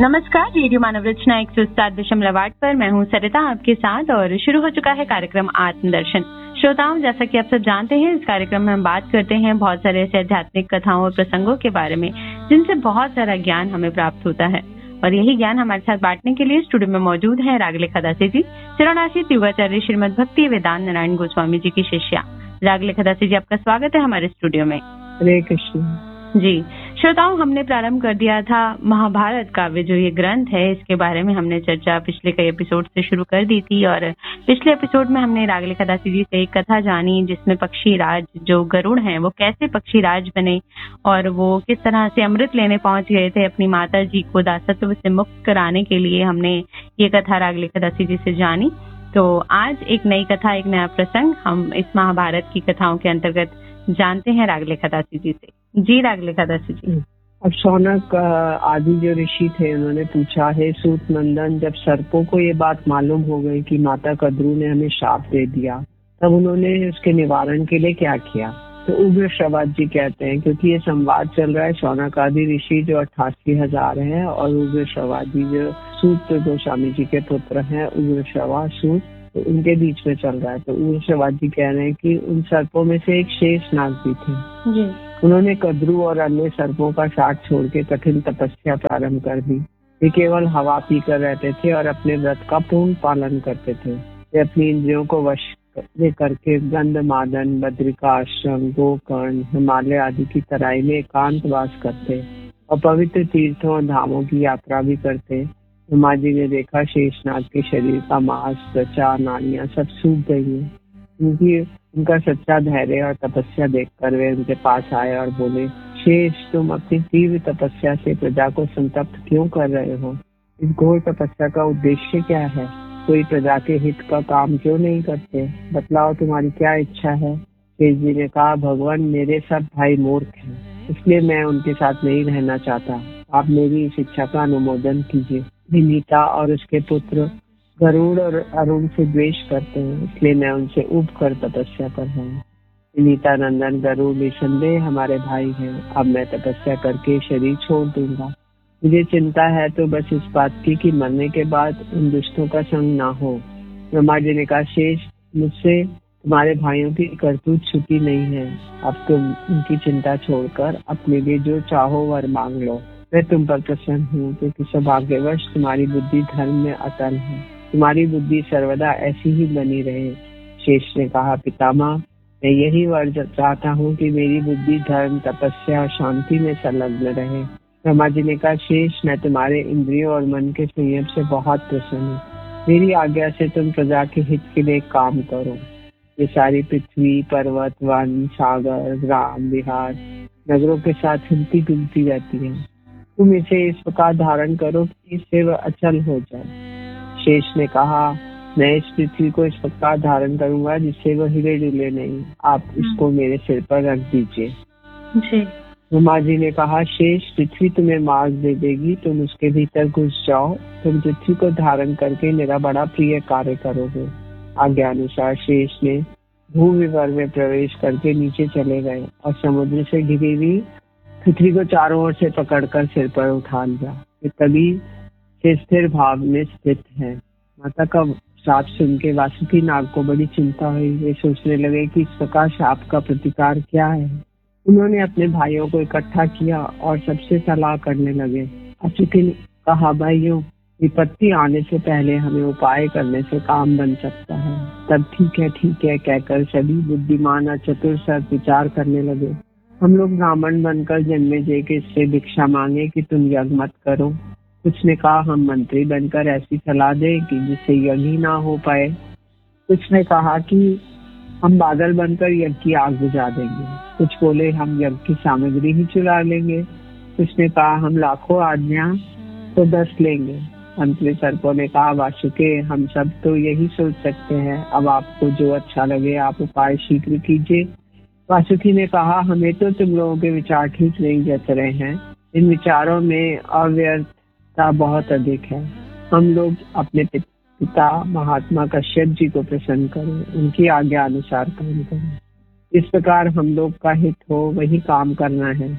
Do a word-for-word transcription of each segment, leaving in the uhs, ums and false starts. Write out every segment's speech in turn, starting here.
नमस्कार, रेडियो मानव रचना एक सौ सात दशमलव आठ पर मैं हूँ सरिता आपके साथ और शुरू हो चुका है कार्यक्रम आत्मदर्शन। श्रोताओं, जैसा कि आप सब जानते हैं, इस कार्यक्रम में हम बात करते हैं बहुत सारे ऐसे आध्यात्मिक कथाओं और प्रसंगों के बारे में जिनसे बहुत सारा ज्ञान हमें प्राप्त होता है। और यही ज्ञान हमारे साथ बांटने के लिए स्टूडियो में मौजूद है रागलेखा दासी जी, चरणाशीष युगाचार्य श्रीमद भक्ति वेदांत नारायण गोस्वामी जी की शिष्या। रागलेखा दासी जी, आपका स्वागत है हमारे स्टूडियो में। हरे कृष्ण जी। श्रोताओं, हमने प्रारंभ कर दिया था महाभारत काव्य, जो ये ग्रंथ है, इसके बारे में हमने चर्चा पिछले कई एपिसोड से शुरू कर दी थी। और पिछले एपिसोड में हमने रागलेखा दासी जी से एक कथा जानी जिसमें पक्षी राज जो गरुड़ हैं वो कैसे पक्षी राज बने और वो किस तरह से अमृत लेने पहुंच गए थे अपनी माता जी को दासत्व से मुक्त कराने के लिए। हमने ये कथा रागलेखा दासी जी से जानी। तो आज एक नई कथा, एक नया प्रसंग हम इस महाभारत की कथाओं के अंतर्गत जानते हैं रागलेखा दासी जी से। जी रागलेखा दासी जी। अब शौनक आदि जो ऋषि थे उन्होंने पूछा, है सूत नंदन, जब सर्पों को ये बात मालूम हो गई कि माता कद्रू ने हमें शाप दे दिया, तब उन्होंने उसके निवारण के लिए क्या किया? तो उग्र श्रवा जी कहते हैं, क्योंकि ये संवाद चल रहा है शौनक आदि ऋषि जो अट्ठासी हजार है और उग्र श्रवा जी जो सूत गोस्वामी जी के पुत्र हैं, उग्र श्रवा सूत, तो उनके बीच में चल रहा है। तो उग्र श्रवा जी कह रहे हैं कि उन सर्पों में से एक शेष नाग भी थे जी। उन्होंने कद्रू और अन्य सर्पों का साथ छोड़ के कठिन तपस्या प्रारंभ कर दी। वे केवल हवा पीकर रहते थे और अपने व्रत का पूर्ण पालन करते थे। वे अपनी इंद्रियों को वश करके गंधमादन, बद्रिकाश्रम, गोकर्ण, हिमालय आदि की तराई में एकांतवास करते और पवित्र तीर्थों और धामों की यात्रा भी करते। ब्रह्मा जी ने देखा शेषनाग के शरीर का मांस, त्वचा, नाड़ियां सब सूख गई है। उनकी उनका सच्चा धैर्य और तपस्या देखकर वे उनके पास आए और बोले, शेष, तुम अपनी तीव्र तपस्या से प्रजा को संतप्त क्यों कर रहे हो? इस घोर तपस्या का उद्देश्य क्या है? कोई प्रजा के हित का काम क्यों नहीं करते? बतलाओ, तुम्हारी क्या इच्छा है? शेष जी ने कहा, भगवान, मेरे सब भाई मूर्ख हैं, इसलिए मैं उनके साथ नहीं रहना चाहता। आप मेरी इस इच्छा का अनुमोदन कीजिए। विनीता और उसके पुत्र गरुड़ और अरुण से द्वेष करते हैं, इसलिए मैं उनसे उब कर तपस्या कर रहा हूँ। विनीता नंदन गरुड़ निसंदेह हमारे भाई हैं। अब मैं तपस्या करके शरीर छोड़ दूंगा। मुझे चिंता है तो बस इस बात की कि मरने के बाद उन दुष्टों का संग ना हो। ब्रह्मा जी ने कहा, शेष, मुझसे तुम्हारे भाइयों की करतूत छुपी नहीं है। अब तुम उनकी चिंता छोड़कर अपने लिए जो चाहो वर मांग लो। मैं तुम पर प्रसन्न हूँ, क्योंकि सौभाग्यवश तुम्हारी बुद्धि धर्म में अटल है। तुम्हारी बुद्धि सर्वदा ऐसी ही बनी रहे। शेष ने कहा, पितामह, मैं यही वर चाहता हूँ कि मेरी बुद्धि धर्म, तपस्या और शांति में संलग्न रहे। ब्रह्मा जी ने कहा, शेष, मैं तुम्हारे इंद्रियों और मन के संयम से बहुत प्रसन्न हूँ। मेरी आज्ञा से तुम प्रजा के हित के लिए काम करो। ये सारी पृथ्वी, पर्वत, वन, सागर, ग्राम, विहार, नगरों के साथ हिलती डुलती रहती है। तुम इसे इस प्रकार धारण करो कि इससे वह अचल हो जाए। शेष ने कहा, मैं इस पृथ्वी को इस प्रकार धारण करूंगा जिससे वह हिले डुले नहीं। आप इसको मेरे सिर पर रख दीजिए। ब्रह्मा जी ने कहा, शेष, पृथ्वी तुम्हें मार्ग दे देगी, तुम उसके भीतर घुस जाओ। तुम पृथ्वी को धारण करके मेरा बड़ा प्रिय कार्य करोगे। आज्ञा अनुसार शेष ने भूविवर में प्रवेश करके नीचे चले गए और समुद्र से घिरी हुई पृथ्वी को चारों ओर से पकड़कर सिर पर उठा लिया। वे तभी से स्थिर भाव में स्थित है। माता का शाप सुन के वासुकी नाग को बड़ी चिंता हुई। वे सोचने लगे कि इस प्रकार शाप का प्रतिकार क्या है। उन्होंने अपने भाइयों को इकट्ठा किया और सबसे सलाह करने लगे। वासुकी ने कहा, भाइयों, विपत्ति आने से पहले हमें उपाय करने से काम बन सकता है। तब ठीक है ठीक है कहकर सभी बुद्धिमान और चतुर सर्प विचार करने लगे। हम लोग ब्राह्मण बनकर जन्मेजय के इससे भिक्षा मांगे कि तुम यज्ञ मत करो। कुछ ने कहा, हम मंत्री बनकर ऐसी सलाह दें कि जिससे यज्ञ ही ना हो पाए। कुछ ने कहा कि हम बादल बनकर यज्ञ की आग बुझा देंगे। कुछ बोले, हम यज्ञ की सामग्री ही चुरा लेंगे। कुछ ने कहा, हम लाखों आज्ञा तो दस लेंगे। अंत में सर्पों ने कहा, वासुके, हम सब तो यही सोच सकते हैं। अब आपको जो अच्छा लगे आप उपाय शीघ्र कीजिए। वासुकी ने कहा, हमें तो तुम लोगों के विचार ठीक नहीं जच रहे हैं। इन विचारों में अव्यर्थता बहुत अधिक है। हम लोग अपने पिता महात्मा कश्यप जी को प्रसन्न करें, उनकी आज्ञा अनुसार काम करें। इस प्रकार हम लोग का हित हो वही काम करना है।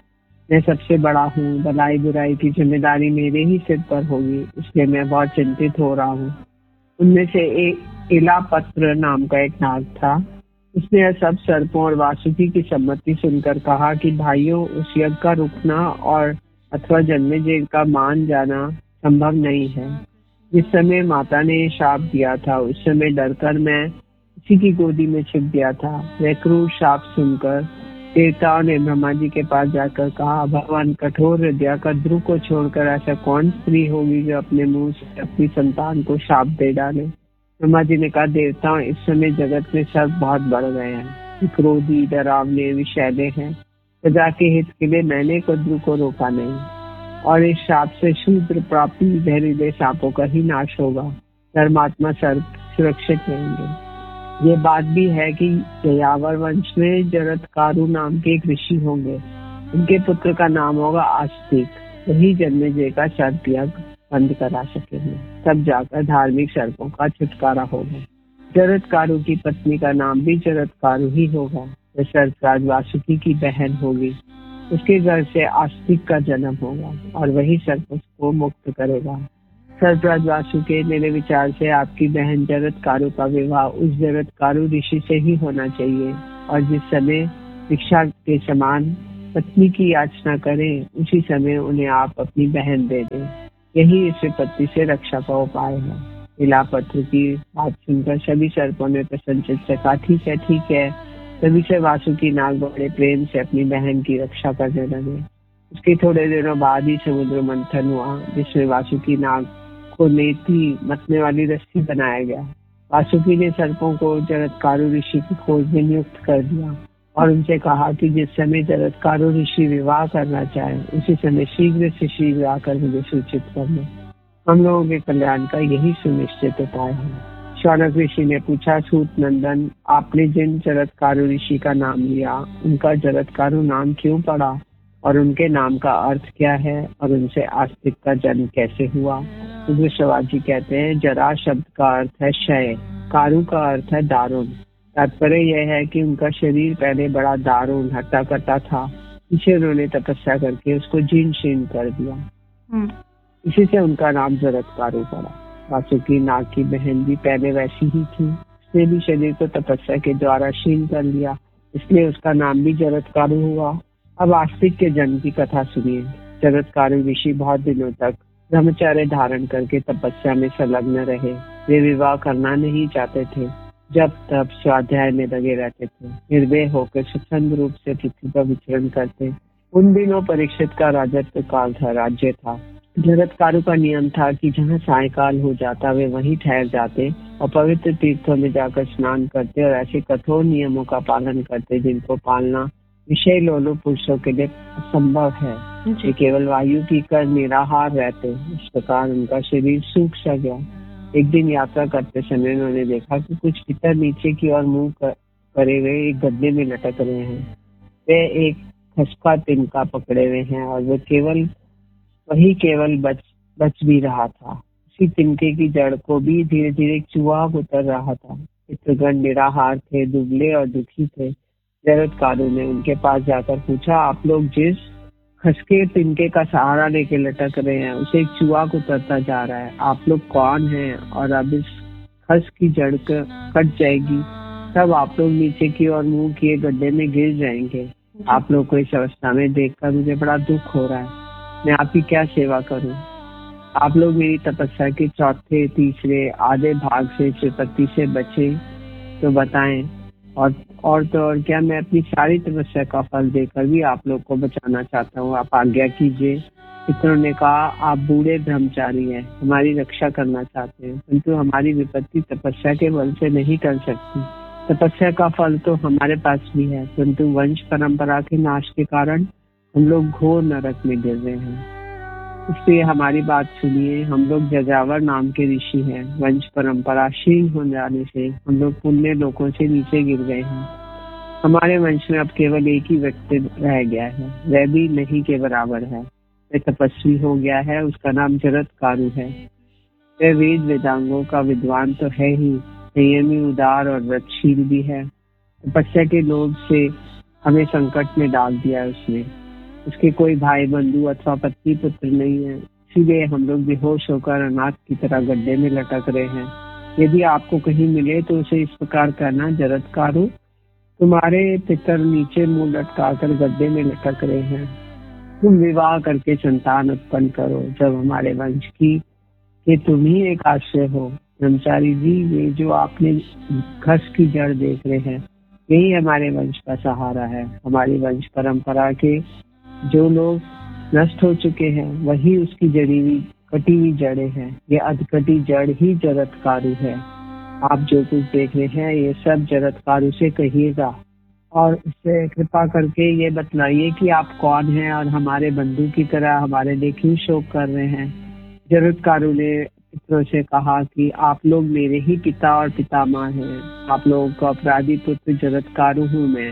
मैं सबसे बड़ा हूँ, भलाई बुराई की जिम्मेदारी मेरे ही सिर पर होगी, इसलिए मैं बहुत चिंतित हो रहा हूँ। उनमें से एक इलापत्र नाम का एक नाग था। उसने यह सब सर्पों और वासुकी की सम्मति सुनकर कहा कि भाइयों, उस यज्ञ का रुकना और अथवा जन्मेजय का मान जाना संभव नहीं है। जिस समय माता ने शाप दिया था उस समय डरकर मैं उसी की गोदी में छिप गया था। वह क्रूर शाप सुनकर देवताओं ने ब्रह्मा जी के पास जाकर कहा, भगवान कठोर हृदय का ध्रुव को छोड़कर ऐसा कौन स्त्री होगी जो अपने मुंह से अपनी संतान को शाप दे डाले। ब्रह्मा जी ने कहा, देवताओं, इस समय जगत में सब बहुत बढ़ गए हैं, क्रोधी, डरावने, विषैले हैं। प्रजा के हित के लिए मैंने कद्रु को रोका नहीं, और इस शाप से शूद्र प्राप्ति जहरीले सांपों का ही नाश होगा। धर्मात्मा सर्प सुरक्षित रहेंगे। ये बात भी है कि यावर वंश में जरत्कारु नाम के एक ऋषि होंगे। उनके पुत्र का नाम होगा आस्तिक। वही जन्मेजय का सर्प यज्ञ बंद करा सकेंगे, तब जाकर धार्मिक सर्पों का छुटकारा होगा। जरत्कारु की पत्नी का नाम भी जरत्कारु ही होगा। वह सर्पराज वासुकी की बहन होगी। उसके घर से आस्तिक का जन्म होगा और वही सर्प उसको मुक्त करेगा। सर्पराज वासुकी, मेरे विचार से आपकी बहन जरत्कारु का विवाह उस जरत्कारु ऋषि से ही होना चाहिए, और जिस समय भिक्षा के समान पत्नी की याचना करें उसी समय उन्हें आप अपनी बहन दे दें। यही इस विपत्ति से रक्षा का उपाय है। इलापत्र की बात सुनकर सभी सर्पों ने प्रसन्नचित से कहा, ठीक है ठीक है। तभी से वासुकी नाग बड़े प्रेम से अपनी बहन की रक्षा करने लगे। उसके थोड़े दिनों बाद ही समुद्र मंथन हुआ, जिसमें वासुकी नाग को नेति मतने वाली रस्सी बनाया गया। वासुकी ने सर्पों को जरत्कारु ऋषि की खोज में नियुक्त कर दिया और उनसे कहा कि जिस समय जरत्कारु ऋषि विवाह करना चाहे उसी समय शीघ्र से शीघ्र आकर मुझे सूचित करना। हम लोगों के कल्याण का यही सुनिश्चित उपाय है। शौनक ऋषि ने पूछा, सूत नंदन, आपने जिन जरत्कारु ऋषि का नाम लिया उनका जरत्कारु नाम क्यों पड़ा, और उनके नाम का अर्थ क्या है, और उनसे आस्तिक का जन्म कैसे हुआ? तो शिवाजी कहते हैं, जरा शब्द का अर्थ है क्षय, कारु का अर्थ है दारुण। तात्पर्य यह है कि उनका शरीर पहले बड़ा दारुण हट्टा कट्टा था, इसे उन्होंने तपस्या करके उसको जीर्ण शीर्ण कर दिया। इसी से उनका नाम जरत्कारु पड़ा। वासुकी नाग की बहन भी पहले वैसी ही थी, उसने भी शरीर को तपस्या के द्वारा क्षीण कर लिया, इसलिए उसका नाम भी जरत्कारु हुआ। अब आस्तिक के जन्म की कथा सुनिए। जरत्कारु ऋषि बहुत दिनों तक ब्रह्मचर्य धारण करके तपस्या में संलग्न रहे। वे विवाह करना नहीं चाहते थे, जब तब स्वाध्याय में लगे रहते थे, निर्भय होकर स्वच्छंद रूप से पृथ्वी पर विचरण करते। उन दिनों परीक्षित का राजत्व काल था, राज्य था। जरत्कारु का नियम था कि जहाँ सायकाल हो जाता वे वहीं ठहर जाते और पवित्र तीर्थों में जाकर स्नान करते और ऐसे कठोर नियमों का पालन करते जिनको पालना विषय लोलुप पुरुषों के लिए असंभव है। वे केवल वायु की कर निराहार रहते। इस प्रकार उनका शरीर सूख सा गया। एक दिन यात्रा करते समय उन्होंने देखा कि कुछ पितर नीचे की ओर मुंह करे हुए एक गड्ढे में लटक रहे हैं। वे एक खसका तिनका पकड़े हुए हैं और वो केवल वही केवल बच बच भी रहा था। उसी तिनके की जड़ को भी धीरे धीरे चूहा उतर रहा था। पितृगण निराहार थे, दुबले और दुखी थे। जरत्कारु ने उनके पास जाकर पूछा, आप लोग जिस खसके तिनके का सहारा लेके लटक रहे हैं उसे एक चूहा उतरता जा रहा है, आप लोग कौन हैं? और अब इस खस की जड़ कट जाएगी तब आप लोग नीचे की ओर मुंह किए गड्ढे में गिर जाएंगे। आप लोग को इस अवस्था में देखकर मुझे बड़ा दुख हो रहा है। मैं आपकी क्या सेवा करूं? आप लोग मेरी तपस्या के चौथे तीसरे आधे भाग से इस विपत्ति से बचे तो बताएं, और और तो और क्या मैं अपनी सारी तपस्या का फल देकर भी आप लोग को बचाना चाहता हूँ। आप आज्ञा कीजिए। पितरों ने कहा, आप बूढ़े ब्रह्मचारी हैं, हमारी रक्षा करना चाहते हैं, किंतु हमारी विपत्ति तपस्या के बल से नहीं कर सकती। तपस्या का फल तो हमारे पास भी है, किंतु वंश परंपरा के नाश के कारण हम लोग घोर नरक में गिर रहे हैं। इसलिए हमारी बात सुनिए। हम लोग जजावर नाम के ऋषि हैं। वंश परंपरा क्षीण हो जाने से हम लोग पुण्य लोकों से नीचे गिर गए हैं। हमारे वंश में अब केवल एक ही व्यक्ति रह गया है, वह भी नहीं के बराबर है। वह तपस्वी हो गया है, उसका नाम जरत्कारु है। वह वेद वेदांगों का विद्वान तो है ही, संयमी, उदार और व्रतशील भी है। तपस्या के लोभ से हमें संकट में डाल दिया है उसने। उसके कोई भाई बंधु अथवा पति पुत्र नहीं है, इसीलिए हम लोग बेहोश होकर अनाथ की तरह गड्ढे में लटक रहे हैं। यदि आपको कहीं मिले तो उसे इस प्रकार कहना, जरत्कारु, तुम्हारे पितर नीचे मुंह लटकाकर गड्ढे में लटक रहे हैं, तुम विवाह करके संतान उत्पन्न करो, जब हमारे वंश की कि तुम ही एक आश्रय हो। ब्रह्मचारी जी, ये जो आपने घस की जड़ देख रहे हैं, यही हमारे वंश का सहारा है। हमारी वंश परंपरा के जो लोग नष्ट हो चुके हैं, वही उसकी जड़ी हुई कटी हुई जड़ें हैं। ये अधकटी जड़ ही जरत्कारु है। आप जो कुछ देख रहे हैं, ये सब जरत्कारु से कहिएगा और उससे कृपा करके ये बतलाइए कि आप कौन हैं और हमारे बंधु की तरह हमारे लिए क्यों शोक कर रहे हैं। जरत्कारु ने पितरों से कहा कि आप लोग मेरे ही पिता और पितामह हैं। आप लोगों को अपराधी पुत्र जरत्कारु हूँ मैं।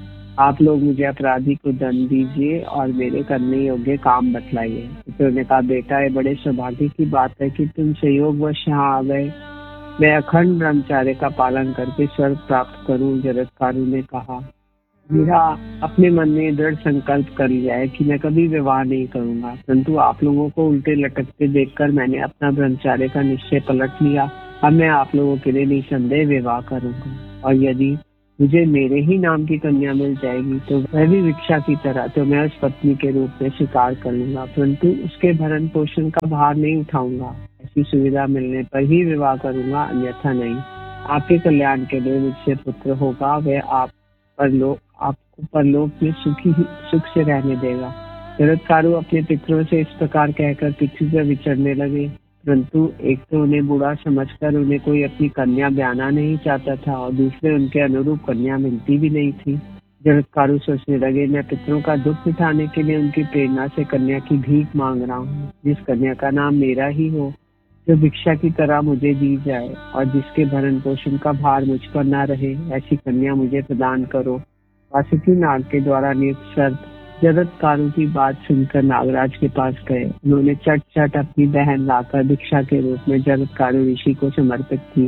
आप लोग मुझे अपराधी को दंड दीजिए और मेरे करने योग्य काम बतलाइए। पितरों ने कहा, बेटा, ये बड़े सौभाग्य की बात है कि तुम संयोगवश यहाँ आ गए। मैं अखंड ब्रह्मचर्य का पालन करके स्वर्ग प्राप्त करूं। जरत्कारु ने कहा, मेरा अपने मन में दृढ़ संकल्प कर लिया है कि मैं कभी विवाह नहीं करूंगा, परंतु आप लोगों को उल्टे लटकते देखकर मैंने अपना ब्रह्मचर्य का निश्चय पलट लिया। अब मैं आप लोगों के लिए निसंदेह विवाह करूंगा, और यदि मुझे मेरे ही नाम की कन्या मिल जाएगी तो वह भी भिक्षा की तरह तो मैं उस पत्नी के रूप में स्वीकार कर लूंगा, परंतु उसके भरण पोषण का भार नहीं उठाऊंगा। ऐसी सुविधा मिलने पर ही विवाह करूंगा, अन्यथा नहीं। आपके कल्याण के लिए मुझसे पुत्र होगा, वह आप परलोक आपको परलोक में सुखी सुख से रहने देगा। जरत्कारु अपने पितरों से इस प्रकार कहकर पृथ्वी पर विचरने लगे, परंतु एक तो उन्हें बुरा समझकर उन्हें कोई अपनी कन्या ब्याना नहीं चाहता था, और दूसरे उनके अनुरूप कन्या मिलती भी नहीं थी। जरत्कारु सोचने लगे, मैं पितरों का दुख मिटाने के लिए उनकी प्रेरणा से कन्या की भीख मांग रहा हूँ। जिस कन्या का नाम मेरा ही हो, जो भिक्षा की तरह मुझे दी जाए और जिसके भरण पोषण का भार मुझ पर न रहे, ऐसी कन्या मुझे प्रदान करो। वासुकी नाग के द्वारा नियुक्त शर्त जरत्कारु की बात सुनकर नागराज के पास गए। उन्होंने चट चट अपनी बहन लाकर भिक्षा के रूप में जरत्कारु ऋषि को समर्पित की।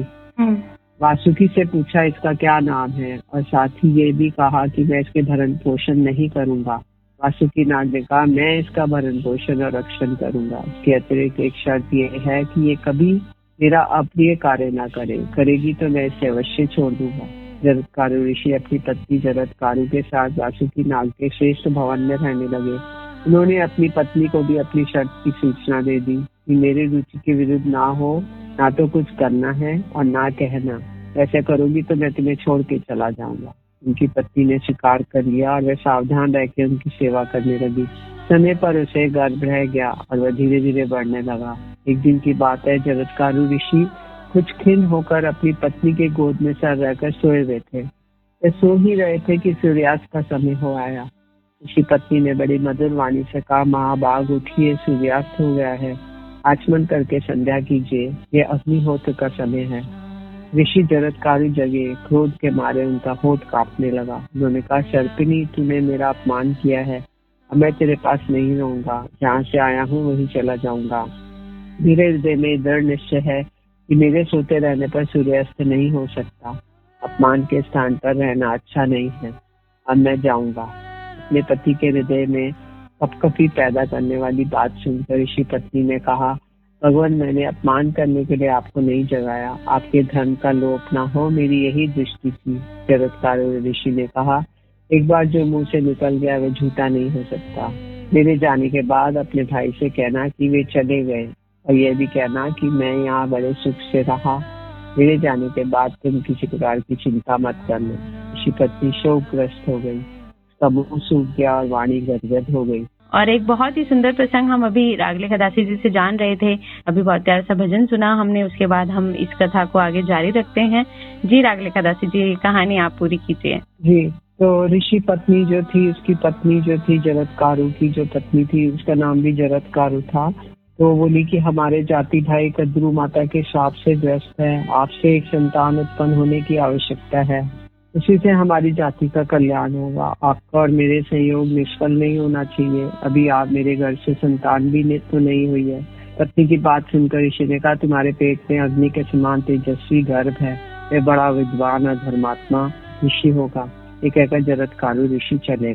वासुकी से पूछा इसका क्या नाम है, और साथ ही ये भी कहा कि मैं इसके भरण पोषण नहीं करूंगा। वासुकी नाग ने कहा, मैं इसका भरण पोषण और रक्षण करूंगा। इसके अतिरिक्त एक शर्त यह है कि ये कभी मेरा अप्रिय कार्य ना करे, करेगी तो मैं इसे अवश्य छोड़ दूंगा। जरत्कारु ऋषि अपनी पत्नी जरत्कारु के साथ वासुकी नाग के श्रेष्ठ भवन में रहने लगे। उन्होंने अपनी पत्नी को भी अपनी शर्त की सूचना दे दी कि मेरे रुचि के विरुद्ध ना हो, ना तो कुछ करना है और ना कहना। ऐसा करोगी तो मैं तुम्हें छोड़ के चला जाऊंगा। उनकी पत्नी ने स्वीकार कर लिया और वह सावधान रह के उनकी सेवा करने लगी। समय पर उसे गर्भ रह गया और वह धीरे धीरे बढ़ने लगा। एक दिन की बात है, जरत्कारु ऋषि कुछ खिन्न होकर अपनी पत्नी के गोद में सर रहकर सोए हुए थे। वे सो ही रहे थे कि सूर्यास्त का समय हो आया। ऋषि पत्नी ने बड़ी मधुर वाणी से कहा, महाभाग उठिए, सूर्यास्त हो गया है, आचमन करके संध्या कीजिए, यह अग्निहोत्र का समय है। ऋषि जरत्कारु जगे, क्रोध के मारे उनका होठ कांपने लगा। उन्होंने कहा, सर्पिणी, तूने मेरा अपमान किया है, अब मैं तेरे पास नहीं रहूंगा, जहाँ से आया हूँ वहीं चला जाऊंगा। मेरे हृदय में दृढ़ निश्चय है कि मेरे सोते रहने पर सूर्यास्त नहीं हो सकता। अपमान के स्थान पर रहना अच्छा नहीं है, अब मैं जाऊंगा। अपने पति के हृदय में कपकपी पैदा करने वाली बात सुनकर ऋषि पत्नी ने कहा, भगवान, मैंने अपमान करने के लिए आपको नहीं जगाया, आपके धर्म का लोप ना हो, मेरी यही दृष्टि थी। जरत्कारु ऋषि ने कहा, एक बार जो मुंह से निकल गया वह झूठा नहीं हो सकता। मेरे जाने के बाद अपने भाई से कहना कि वे चले गए, और यह भी कहना कि मैं यहाँ बड़े सुख से रहा। मेरे जाने के बाद तुम किसी प्रकार की चिंता मत करना। ऋषि पत्नी शोकग्रस्त हो गई, उसका मुंह सूख गया और वाणी गदगद हो गई। और एक बहुत ही सुंदर प्रसंग हम अभी रागले खदासी जी से जान रहे थे। अभी बहुत प्यारा सा भजन सुना हमने, उसके बाद हम इस कथा को आगे जारी रखते हैं। जी रागले खदासी जी, कहानी आप पूरी कीजिए। जी, तो ऋषि पत्नी जो थी, उसकी पत्नी जो थी जरत्कारु की जो पत्नी थी, उसका नाम भी जरत्कारु था। तो बोली कि हमारे जाति भाई कद्रू माता के श्राप से ग्रस्त है, आपसे एक संतान उत्पन्न होने की आवश्यकता है, उसी से हमारी जाति का कल्याण होगा। आपका और मेरे संयोग निष्फल नहीं होना चाहिए। अभी आप मेरे घर से संतान भी तो नहीं हुई है। पत्नी की बात सुनकर ऋषि ने कहा, तुम्हारे पेट में अग्नि के समान तेजस्वी गर्भ है, वह बड़ा विद्वान और धर्मात्मा ऋषि होगा। ये कहकर जरत्कारु ऋषि चले गए।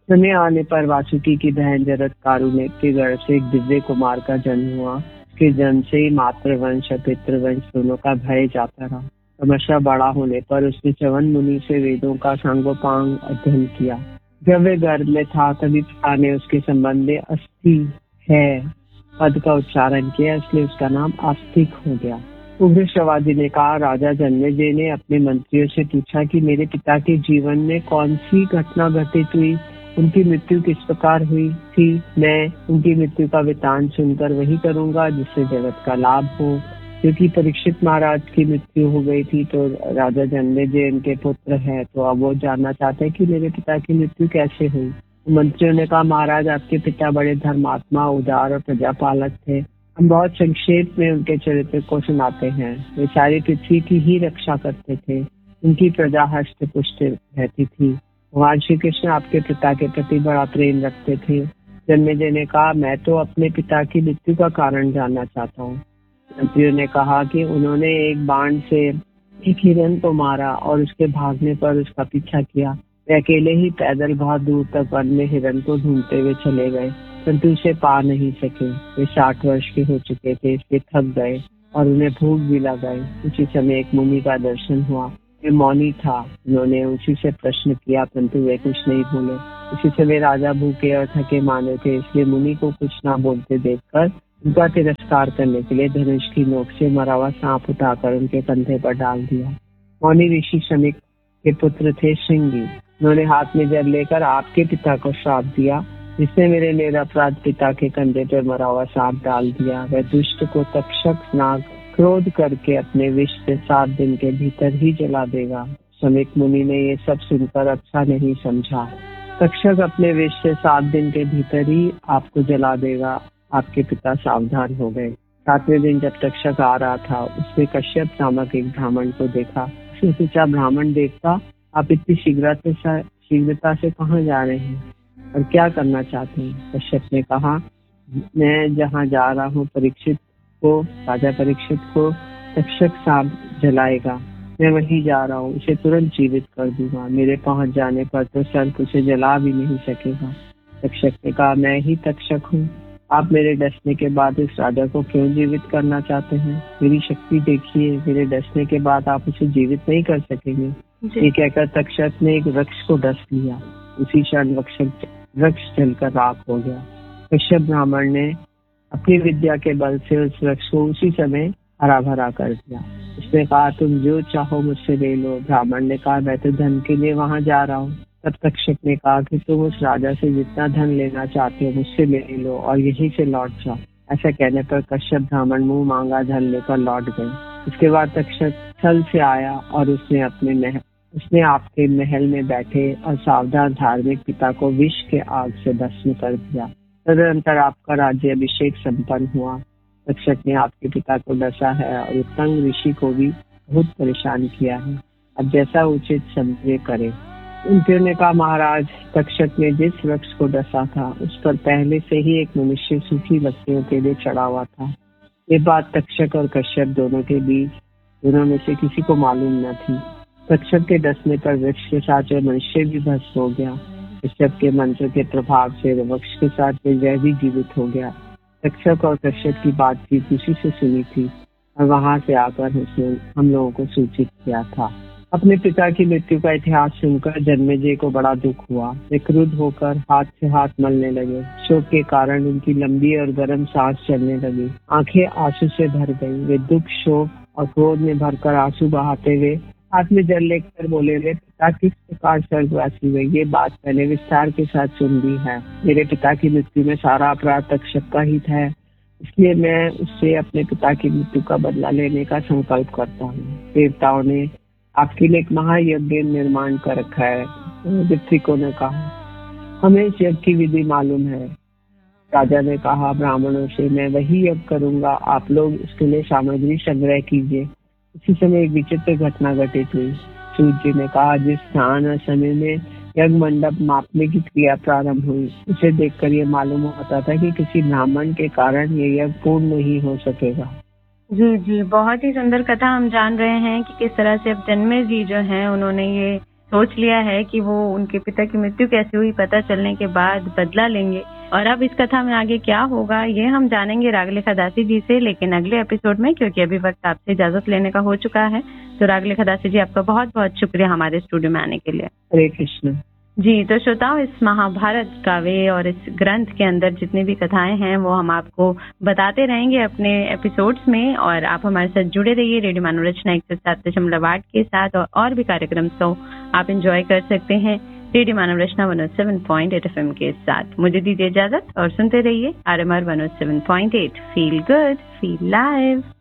समय आने पर वासुकी की बहन जरत कारुण्य के गर्भ से एक दिव्य कुमार का जन्म हुआ। उसके जन्म से ही मातृवंश और पितृवंश दोनों का भय जाता रहा। क्रमशः बड़ा होने पर उसने च्यवन मुनि से वेदों का सांगोपांग अध्ययन किया। जब वे गर्भ में था तभी पिता ने उसके संबंध में अस्थि है पद का उच्चारण किया, इसलिए उसका नाम आस्तिक हो गया। उग्र शवाजी ने कहा, राजा जन्मेजय ने अपने मंत्रियों से पूछा कि मेरे पिता के जीवन में कौन सी घटना घटित हुई, उनकी मृत्यु किस प्रकार हुई थी। मैं उनकी मृत्यु का वृत्तांत सुनकर वही करूंगा जिससे जगत का लाभ हो। क्योंकि परीक्षित महाराज की मृत्यु हो गई थी तो राजा जन्मेजय इनके पुत्र है, तो अब वो जानना चाहते हैं कि मेरे पिता की मृत्यु कैसे हुई। मंत्रियों ने कहा, महाराज आपके पिता बड़े धर्मात्मा, उदार और प्रजापालक थे। हम बहुत संक्षेप में उनके चरित्र को सुनाते हैं। वे सारी पृथ्वी की ही रक्षा करते थे। उनकी प्रजा हष्ट पुष्ट रहती थी। भगवान श्री कृष्ण आपके पिता के प्रति बड़ा प्रेम रखते थे। जन्मेजय ने कहा, मैं तो अपने पिता की मृत्यु का कारण जानना चाहता हूँ। मंत्रियों ने कहा कि उन्होंने एक बाण से एक हिरण को मारा और उसके भागने पर उसका पीछा किया। वे अकेले ही पैदल बहुत दूर तक वन में हिरण को ढूंढते हुए चले गए, परंतु उसे पा नहीं सके। वे साठ वर्ष के हो चुके थे, इसलिए थक गए और उन्हें भूख भी लग गई। उसी समय एक मुनि का दर्शन हुआ। वे मौनी था। उन्होंने उसी से प्रश्न किया, परंतु वे कुछ नहीं बोले। उसी समय राजा भूखे और थके माने थे, इसलिए मुनि को कुछ ना बोलते देखकर उनका तिरस्कार करने के लिए धनुष की नोक से मरा हुआ सांप उठाकर उनके कंधे पर डाल दिया। मौनी ऋषि शमिक के पुत्र थे श्रृंगी। उन्होंने हाथ में जल लेकर आपके पिता को श्राप दिया, जिसने मेरे निरपराध पिता के कंधे पर मरा हुआ सांप डाल दिया। वह दुष्ट को तक्षक नाग क्रोध करके अपने विष से सात दिन के भीतर ही जला देगा। शमिक मुनि ने ये सब सुनकर अच्छा नहीं समझा। तक्षक अपने विष से सात दिन के भीतर ही आपको जला देगा। आपके पिता सावधान हो गए। सातवें दिन जब तक्षक आ रहा था, उसने कश्यप नामक एक ब्राह्मण को देखा। उसने पूछा, ब्राह्मण देवता, आप इतनी शीघ्रता से शीघ्रता से कहाँ जा रहे हैं और क्या करना चाहते हैं? कश्यप ने कहा, मैं जहाँ जा रहा हूँ परीक्षित को राजा परीक्षित को तक्षक सांप जलाएगा। मैं वहीं जा रहा हूँ, उसे तुरंत जीवित कर दूंगा। मेरे पहुंच जाने पर तो सर्प उसे जला भी नहीं सकेगा। तक्षक ने कहा, मैं ही तक्षक हूँ। आप मेरे डसने के बाद इस राजा को क्यों जीवित करना चाहते हैं? मेरी शक्ति देखिए, मेरे डसने के बाद आप उसे जीवित नहीं कर सकेंगे। ये कहकर तक्षक ने एक वृक्ष को डस लिया। उसी क्षण वृक्ष जलकर राख हो गया। कश्यप ब्राह्मण ने अपनी विद्या के बल से उस वृक्ष को उसी समय हरा भरा कर दिया। उसने कहा, तुम जो चाहो मुझसे ले लो। ब्राह्मण ने कहा, मैं तो धन के लिए वहां जा रहा हूँ। तब तक्षक ने कहा कि तुम उस राजा से जितना धन लेना चाहते हो मुझसे ले लो और यहीं से लौट जाओ। ऐसा कहने पर कश्यप ब्राह्मण मुंह मांगा धन लेकर लौट गए। उसके बाद तक्षक छल से आया और उसने अपने महल उसने आपके महल में बैठे और सावधान धार्मिक पिता को विष के आग से भस्म कर दिया। तदनंतर आपका राज्य अभिषेक संपन्न हुआ। तक्षक ने आपके पिता को डसा है और उत्तंग ऋषि को भी बहुत परेशान किया है। अब जैसा उचित समझे करे। उन्होंने कहा, महाराज, तक्षक ने जिस वृक्ष को डसा था उस पर पहले से ही एक मनुष्य सूखी लकड़ियों के लिए चढ़ा हुआ था। ये बात तक्षक और कश्यप दोनों के बीच दोनों में से किसी को मालूम न थी। तक्षक के डसने पर वृक्ष के साथ वह मनुष्य भी भस्म हो गया। कश्यप के मंत्र के प्रभाव से वृक्ष के साथ वह भी जीवित हो गया। तक्षक और कश्यप की बातचीत उसी से सुनी थी और वहां से आकर उसने हम लोगों को सूचित किया था। अपने पिता की मृत्यु का इतिहास सुनकर जन्मेजय को बड़ा दुख हुआ। वे क्रुद्ध होकर हाथ से हाथ मलने लगे। शोक के कारण उनकी लंबी और गर्म सांस चलने लगी। आंखें आंसू से भर गईं। वे दुख, शोक और क्रोध में भरकर आंसू बहाते हुए हाथ में जल लेकर बोले, वे पिता किस प्रकार स्वर्गवासी हुए, ये बात मैंने विस्तार के साथ सुन ली है। मेरे पिता की मृत्यु में सारा अपराध तक्षक का ही था, इसलिए मैं उससे अपने पिता की मृत्यु का बदला लेने का संकल्प करता हूँ। देवताओं ने आपके लिए एक महायज्ञ निर्माण कर रखा है। ऋत्विकों ने कहा, हमें इस यज्ञ की विधि मालूम है। राजा ने कहा ब्राह्मणों से, मैं वही यज्ञ करूंगा, आप लोग इसके लिए सामग्री संग्रह कीजिए। इसी समय एक विचित्र घटना घटित हुई। सूर्य जी ने कहा, जिस स्थान और समय में यज्ञ मंडप मापने की क्रिया प्रारंभ हुई, उसे देखकर ये मालूम होता था कि किसी ब्राह्मण के कारण ये यज्ञ पूर्ण नहीं हो सकेगा। जी जी, बहुत ही सुंदर कथा हम जान रहे हैं कि किस तरह से अब जन्मेजय जी जो हैं उन्होंने ये सोच लिया है कि वो उनके पिता की मृत्यु कैसे हुई पता चलने के बाद बदला लेंगे। और अब इस कथा में आगे क्या होगा ये हम जानेंगे रागलेखा दासी जी से, लेकिन अगले एपिसोड में, क्योंकि अभी वक्त आपसे इजाजत लेने का हो चुका है। तो रागलेखा दासी जी, आपका बहुत बहुत शुक्रिया हमारे स्टूडियो में आने के लिए। हरे कृष्ण जी। तो श्रोताओं, इस महाभारत काव्य और इस ग्रंथ के अंदर जितनी भी कथाएं हैं वो हम आपको बताते रहेंगे अपने एपिसोड्स में, और आप हमारे साथ जुड़े रहिए रेडियो मानव रचना एक सौ सात दशमलव आठ के साथ, और, और भी कार्यक्रम तो आप एंजॉय कर सकते हैं रेडियो मानव रचना एक सौ सात पॉइंट आठ एफएम के साथ। मुझे दीजिए इजाजत और सुनते रहिए आरएमआर एक सौ सात पॉइंट आठ। Feel good, feel live.